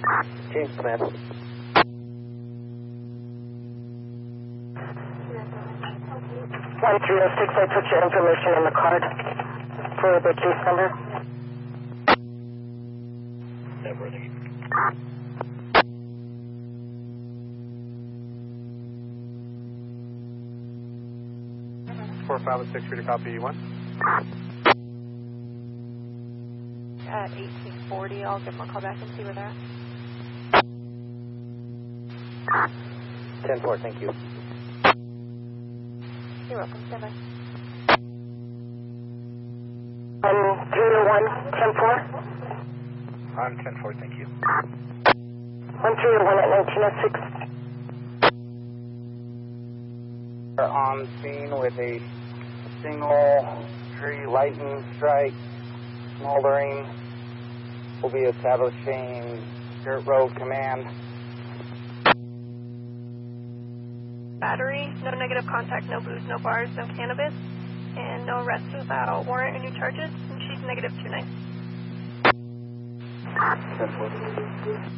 Change plan. 1306, I put your information in the card for the case number. Everything. 4506, read a copy, you want? At 1840, I'll give them a call back and see where they're at. 10-4, thank you. You're welcome, stand by. 301, 10-4? On 10-4, thank you. 1301 at 1906. We're on scene with a single tree lightning strike, smoldering. We'll be establishing Dirt Road Command. Battery, no negative contact, no booze, no bars, no cannabis, and no arrest without warrant or new charges, and she's negative 29. 10-4.